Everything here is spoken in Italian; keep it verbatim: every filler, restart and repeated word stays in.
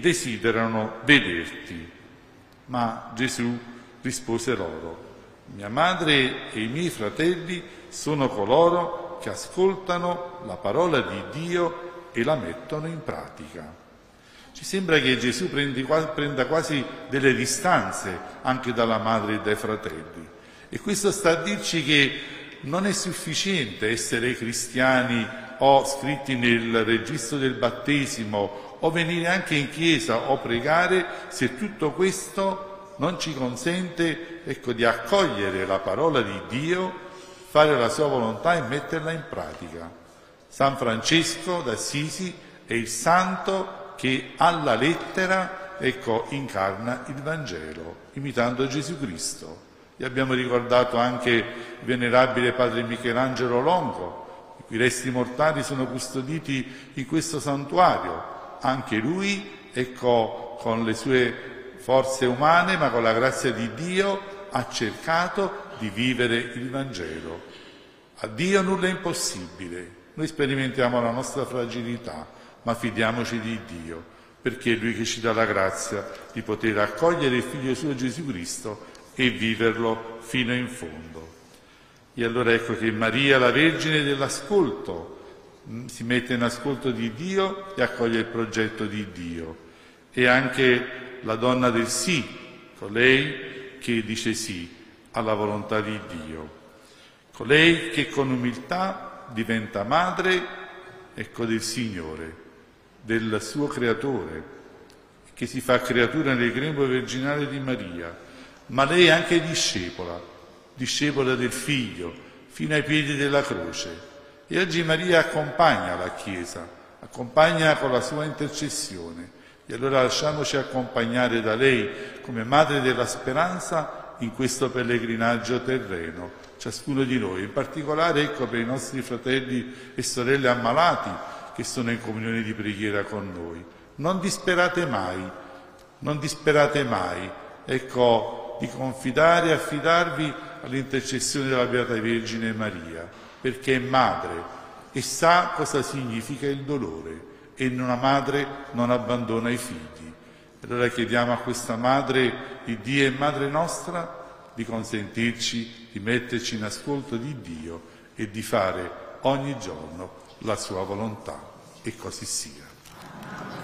desiderano vederti. Ma Gesù rispose loro: mia madre e i miei fratelli sono coloro che ascoltano la parola di Dio e la mettono in pratica. Ci sembra che Gesù prendi, prenda quasi delle distanze anche dalla madre e dai fratelli. E questo sta a dirci che non è sufficiente essere cristiani o scritti nel registro del battesimo o venire anche in chiesa o pregare se tutto questo non ci consente, ecco, di accogliere la parola di Dio, fare la sua volontà e metterla in pratica. San Francesco d'Assisi è il santo che alla lettera, ecco, incarna il Vangelo, imitando Gesù Cristo. E abbiamo ricordato anche il venerabile padre Michelangelo Longo, i cui resti mortali sono custoditi in questo santuario. Anche lui, ecco, con le sue forze umane, ma con la grazia di Dio, ha cercato di vivere il Vangelo. A Dio nulla è impossibile. Noi sperimentiamo la nostra fragilità, ma fidiamoci di Dio, perché è Lui che ci dà la grazia di poter accogliere il Figlio suo Gesù Cristo e viverlo fino in fondo. E allora ecco che Maria, la Vergine dell'ascolto, si mette in ascolto di Dio e accoglie il progetto di Dio. E anche la donna del sì, colei che dice sì alla volontà di Dio, colei che con umiltà diventa madre, ecco, del Signore, del suo creatore, che si fa creatura nel grembo virginale di Maria, ma lei è anche discepola, discepola del Figlio, fino ai piedi della croce. E oggi Maria accompagna la Chiesa, accompagna con la sua intercessione. E allora lasciamoci accompagnare da lei come Madre della Speranza in questo pellegrinaggio terreno, ciascuno di noi, in particolare ecco per i nostri fratelli e sorelle ammalati che sono in comunione di preghiera con noi. Non disperate mai, non disperate mai, ecco, di confidare e affidarvi all'intercessione della Beata Vergine Maria, perché è madre e sa cosa significa il dolore, e una madre non abbandona i figli. Allora chiediamo a questa Madre di Dio e Madre nostra di consentirci di metterci in ascolto di Dio e di fare ogni giorno la sua volontà. E così sia.